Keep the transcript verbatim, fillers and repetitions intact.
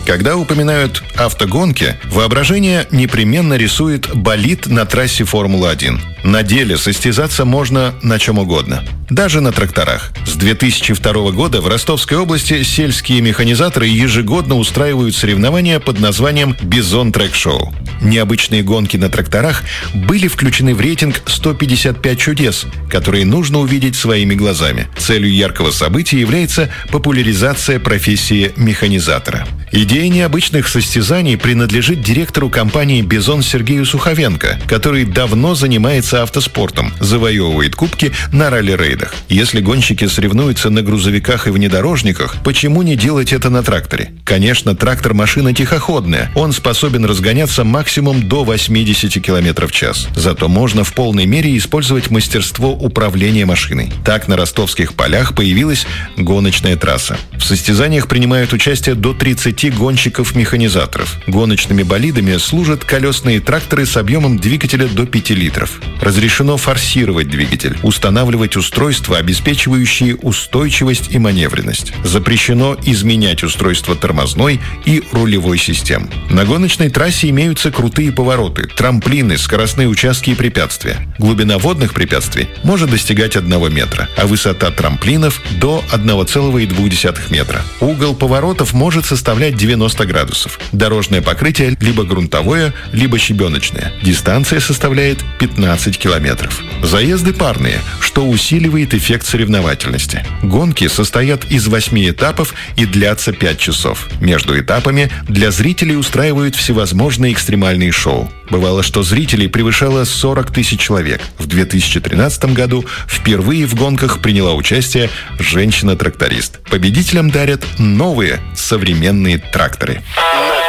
Когда упоминают автогонки, воображение непременно рисует болид на трассе Формулы один. На деле состязаться можно на чем угодно. Даже на тракторах. С две тысячи второго года в Ростовской области сельские механизаторы ежегодно устраивают соревнования под названием «Бизон Трек-шоу». Необычные гонки на тракторах были включены в рейтинг сто пятьдесят пять чудес, которые нужно увидеть своими глазами. Целью яркого события является популяризация профессии механизатора. Идея необычных состязаний принадлежит директору компании «Бизон» Сергею Суховенко, который давно занимается автоспортом, завоевывает кубки на ралли-рейдах. Если гонщики соревнуются на грузовиках и внедорожниках, почему не делать это на тракторе? Конечно, трактор – машина тихоходная. Он способен разгоняться максимум до восемьдесят километров в час. Зато можно в полной мере использовать мастерство управления машиной. Так на ростовских полях появилась гоночная трасса. В состязаниях принимают участие до тридцати гонщиков-механизаторов. Гоночными болидами служат колесные тракторы с объемом двигателя до пяти литров. Разрешено форсировать двигатель, устанавливать устройства, обеспечивающие устойчивость и маневренность. Запрещено изменять устройство тормозной и рулевой систем. На гоночной трассе имеются крутые повороты, трамплины, скоростные участки и препятствия. Глубина водных препятствий может достигать одного метра, а высота трамплинов до одного целого двух десятых метра. Угол поворотов может составлять девяносто градусов. Дорожное покрытие либо грунтовое, либо щебеночное. Дистанция составляет пятнадцать километров. Заезды парные, что усиливает эффект соревновательности. Гонки состоят из восьми этапов и длятся пять часов. Между этапами для зрителей устраивают всевозможные экстремальные шоу. Бывало, что зрителей превышало сорок тысяч человек. В две тысячи тринадцатом году впервые в гонках приняла участие женщина-тракторист. Победителям дарят новые современные тракторы.